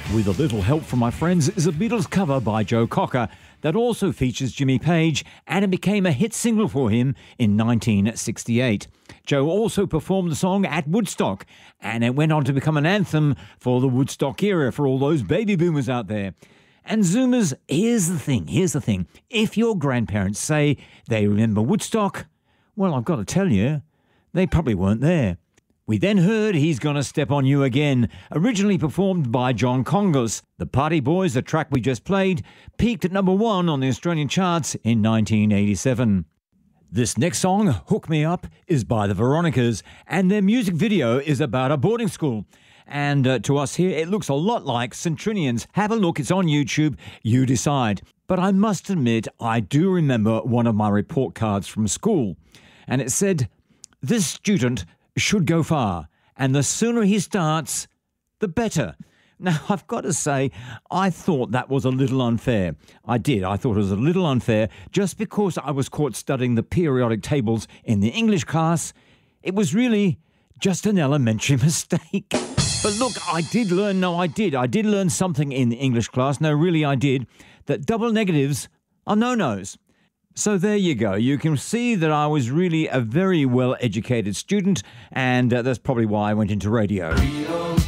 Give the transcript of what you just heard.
With a Little Help from My Friends is a Beatles cover by Joe Cocker that also features Jimmy Page, and it became a hit single for him in 1968. Joe also performed the song at Woodstock, and it went on to become an anthem for the Woodstock era for all those baby boomers out there. And Zoomers, here's the thing. If your grandparents say they remember Woodstock, well, I've got to tell you, they probably weren't there. We then heard He's Gonna Step On You Again, originally performed by John Congas. The Party Boys, the track we just played, peaked at number 1 on the Australian charts in 1987. This next song, Hook Me Up, is by the Veronicas, and their music video is about a boarding school. And to us here, it looks a lot like Centrinians. Have a look, it's on YouTube, you decide. But I must admit, I do remember one of my report cards from school, and it said, "This student should go far, and the sooner he starts, the better." Now, I've got to say, I thought that was a little unfair. I thought it was a little unfair just because I was caught studying the periodic tables in the English class. It was really just an elementary mistake. But look, I did learn something in the English class. No, really, I did. That double negatives are no-nos. So there you go. You can see that I was really a very well-educated student, and that's probably why I went into radio. We don't